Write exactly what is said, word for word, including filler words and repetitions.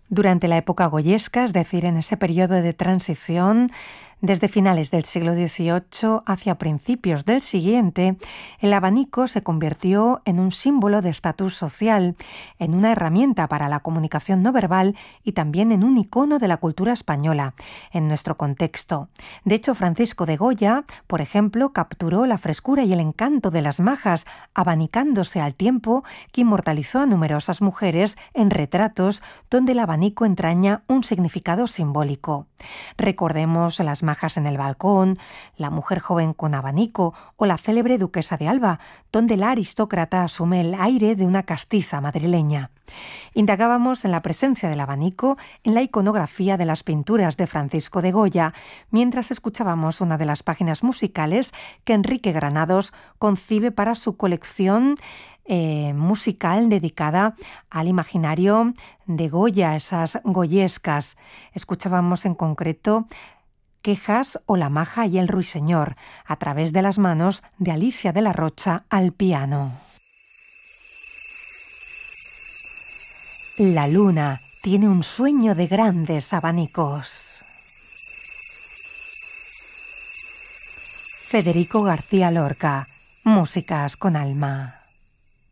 Durante la época goyesca, es decir, en ese periodo de transición, desde finales del siglo dieciocho hacia principios del siguiente, el abanico se convirtió en un símbolo de estatus social, en una herramienta para la comunicación no verbal y también en un icono de la cultura española, en nuestro contexto. De hecho, Francisco de Goya, por ejemplo, capturó la frescura y el encanto de las majas, abanicándose al tiempo que inmortalizó a numerosas mujeres en retratos donde el abanico entraña un significado simbólico. Recordemos las majas en el balcón, la mujer joven con abanico o la célebre duquesa de Alba, donde la aristócrata asume el aire de una castiza madrileña. Indagábamos en la presencia del abanico en la iconografía de las pinturas de Francisco de Goya, mientras escuchábamos una de las páginas musicales que Enrique Granados concibe para su colección eh, musical dedicada al imaginario de Goya, esas goyescas. Escuchábamos en concreto Quejas o La maja y el ruiseñor, a través de las manos de Alicia de la Rocha al piano. La luna tiene un sueño de grandes abanicos. Federico García Lorca, Músicas con alma.